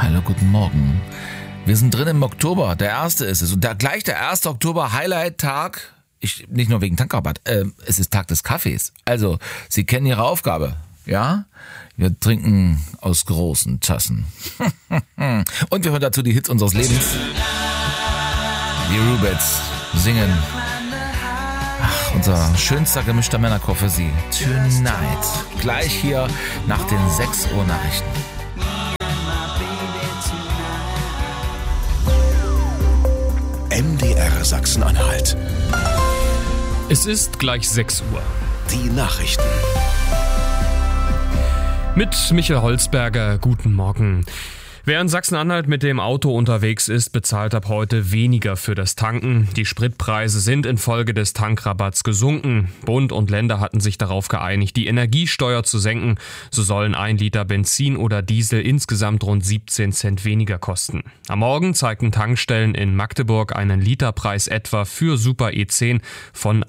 Hallo, guten Morgen. Wir sind drin im Oktober, der 1. ist es. Und gleich der 1. Oktober, Highlight-Tag. Nicht nur wegen Tankrabatt, es ist Tag des Kaffees. Also, Sie kennen Ihre Aufgabe, ja? Wir trinken aus großen Tassen. Und wir hören dazu die Hits unseres Lebens. Die Rubettes singen. Ach, unser schönster gemischter Männerchor für Sie. Tonight. Gleich hier nach den 6 Uhr Nachrichten. MDR Sachsen-Anhalt. Es ist gleich 6 Uhr. Die Nachrichten. Mit Michael Holzberger, guten Morgen. Wer in Sachsen-Anhalt mit dem Auto unterwegs ist, bezahlt ab heute weniger für das Tanken. Die Spritpreise sind infolge des Tankrabatts gesunken. Bund und Länder hatten sich darauf geeinigt, die Energiesteuer zu senken. So sollen 1 Liter Benzin oder Diesel insgesamt rund 17 Cent weniger kosten. Am Morgen zeigten Tankstellen in Magdeburg einen Literpreis etwa für Super E10 von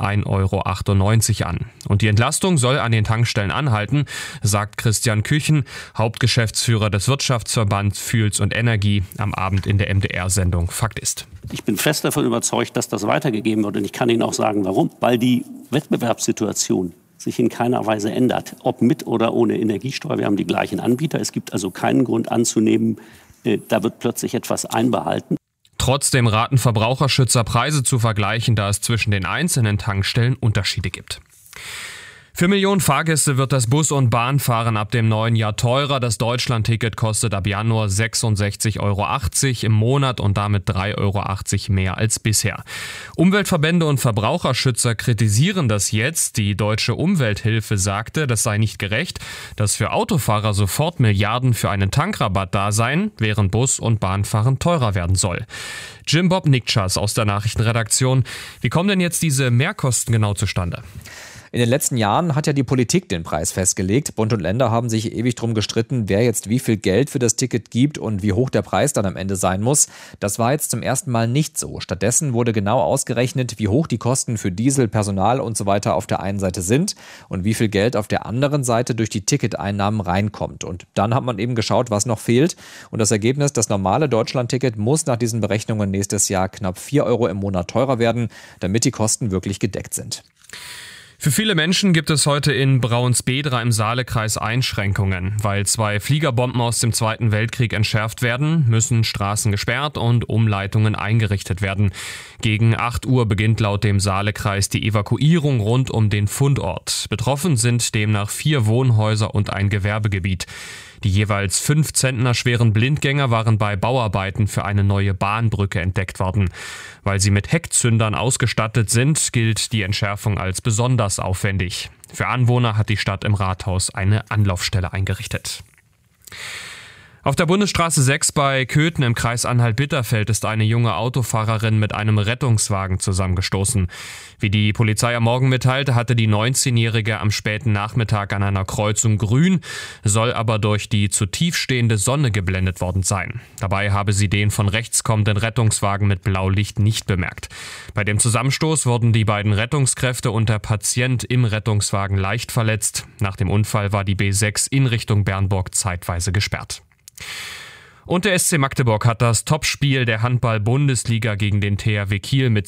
1,98 € an. Und die Entlastung soll an den Tankstellen anhalten, sagt Christian Küchen, Hauptgeschäftsführer des Wirtschaftsverbands Fuels und Energie, am Abend in der MDR-Sendung Fakt ist. Ich bin fest davon überzeugt, dass das weitergegeben wird. Und ich kann Ihnen auch sagen, warum. Weil die Wettbewerbssituation sich in keiner Weise ändert. Ob mit oder ohne Energiesteuer. Wir haben die gleichen Anbieter. Es gibt also keinen Grund anzunehmen, da wird plötzlich etwas einbehalten. Trotzdem raten Verbraucherschützer, Preise zu vergleichen, da es zwischen den einzelnen Tankstellen Unterschiede gibt. Für Millionen Fahrgäste wird das Bus- und Bahnfahren ab dem neuen Jahr teurer. Das Deutschland-Ticket kostet ab Januar 66,80 € im Monat und damit 3,80 € mehr als bisher. Umweltverbände und Verbraucherschützer kritisieren das jetzt. Die Deutsche Umwelthilfe sagte, das sei nicht gerecht, dass für Autofahrer sofort Milliarden für einen Tankrabatt da seien, während Bus- und Bahnfahren teurer werden soll. Jim Bob Nikchas aus der Nachrichtenredaktion. Wie kommen denn jetzt diese Mehrkosten genau zustande? In den letzten Jahren hat ja die Politik den Preis festgelegt. Bund und Länder haben sich ewig drum gestritten, wer jetzt wie viel Geld für das Ticket gibt und wie hoch der Preis dann am Ende sein muss. Das war jetzt zum ersten Mal nicht so. Stattdessen wurde genau ausgerechnet, wie hoch die Kosten für Diesel, Personal und so weiter auf der einen Seite sind und wie viel Geld auf der anderen Seite durch die Ticketeinnahmen reinkommt. Und dann hat man eben geschaut, was noch fehlt. Und das Ergebnis, das normale Deutschland-Ticket muss nach diesen Berechnungen nächstes Jahr knapp 4 € im Monat teurer werden, damit die Kosten wirklich gedeckt sind. Für viele Menschen gibt es heute in Braunsbedra im Saalekreis Einschränkungen. Weil 2 Fliegerbomben aus dem Zweiten Weltkrieg entschärft werden, müssen Straßen gesperrt und Umleitungen eingerichtet werden. Gegen 8 Uhr beginnt laut dem Saalekreis die Evakuierung rund um den Fundort. Betroffen sind demnach 4 Wohnhäuser und ein Gewerbegebiet. Die jeweils 5 Zentner schweren Blindgänger waren bei Bauarbeiten für eine neue Bahnbrücke entdeckt worden. Weil sie mit Heckzündern ausgestattet sind, gilt die Entschärfung als besonders aufwendig. Für Anwohner hat die Stadt im Rathaus eine Anlaufstelle eingerichtet. Auf der Bundesstraße 6 bei Köthen im Kreis Anhalt-Bitterfeld ist eine junge Autofahrerin mit einem Rettungswagen zusammengestoßen. Wie die Polizei am Morgen mitteilte, hatte die 19-Jährige am späten Nachmittag an einer Kreuzung grün, soll aber durch die zu tief stehende Sonne geblendet worden sein. Dabei habe sie den von rechts kommenden Rettungswagen mit Blaulicht nicht bemerkt. Bei dem Zusammenstoß wurden die beiden Rettungskräfte und der Patient im Rettungswagen leicht verletzt. Nach dem Unfall war die B6 in Richtung Bernburg zeitweise gesperrt. Und der SC Magdeburg hat das Topspiel der Handball-Bundesliga gegen den THW Kiel mit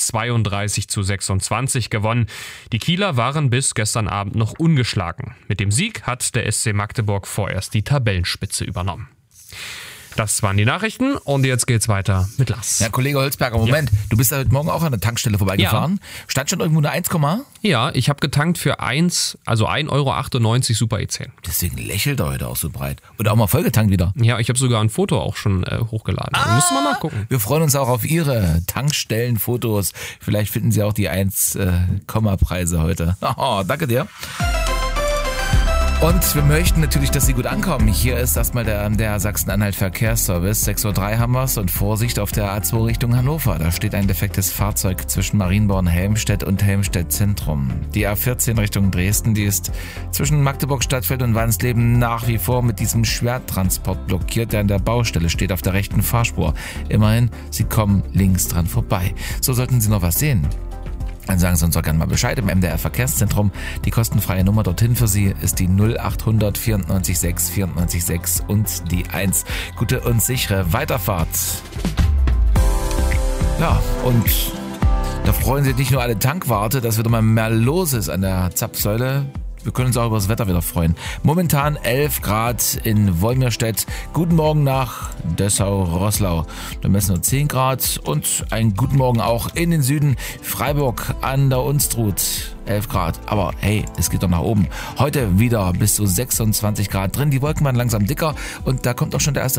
32:26 gewonnen. Die Kieler waren bis gestern Abend noch ungeschlagen. Mit dem Sieg hat der SC Magdeburg vorerst die Tabellenspitze übernommen. Das waren die Nachrichten und jetzt geht's weiter mit Lars. Ja, Kollege Holzberger, Moment. Ja. Du bist da heute Morgen auch an der Tankstelle vorbeigefahren. Ja. Stand schon irgendwo eine 1, Ja, ich habe getankt für 1,98 € Super E10. Deswegen lächelt er heute auch so breit. Und auch mal vollgetankt wieder. Ja, ich habe sogar ein Foto auch schon hochgeladen. Müssen wir mal nachgucken. Wir freuen uns auch auf Ihre Tankstellenfotos. Vielleicht finden Sie auch die 1, Preise heute. Oh, danke dir. Und wir möchten natürlich, dass Sie gut ankommen. Hier ist erstmal der Sachsen-Anhalt Verkehrsservice. 6:03 Uhr haben wir's und Vorsicht auf der A2 Richtung Hannover. Da steht ein defektes Fahrzeug zwischen Marienborn-Helmstedt und Helmstedt Zentrum. Die A14 Richtung Dresden, die ist zwischen Magdeburg-Stadtfeld und Wansleben nach wie vor mit diesem Schwertransport blockiert, der an der Baustelle steht auf der rechten Fahrspur. Immerhin, Sie kommen links dran vorbei. So sollten Sie noch was sehen. dann sagen Sie uns doch gerne mal Bescheid im MDR Verkehrszentrum. Die kostenfreie Nummer dorthin für Sie ist die 0800 94 6 94 6 und die 1. Gute und sichere Weiterfahrt. Ja, und da freuen sich nicht nur alle Tankwarte, dass wieder mal mehr los ist an der Zapfsäule. Wir können uns auch über das Wetter wieder freuen. Momentan 11 Grad in Wolmirstedt. Guten Morgen nach Dessau-Roßlau. Da messen wir 10 Grad und einen guten Morgen auch in den Süden. Freiburg an der Unstrut. 11 Grad. Aber hey, es geht doch nach oben. Heute wieder bis zu 26 Grad drin. Die Wolken waren langsam dicker und da kommt auch schon der erste